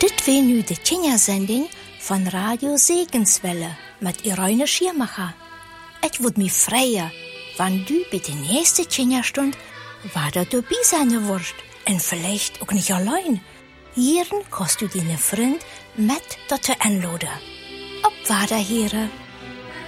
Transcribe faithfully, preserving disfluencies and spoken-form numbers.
Dit war nu de Kindersending von Radio Segenswelle mit Irene Schirmacher. Ich würd mich freuen, wenn du bei der nächsten Kinderstunde weiter dabei sein wirst. Und vielleicht auch nicht allein. Hier kannst du deine Freund mit dazu einladen. Auf Wiederhören.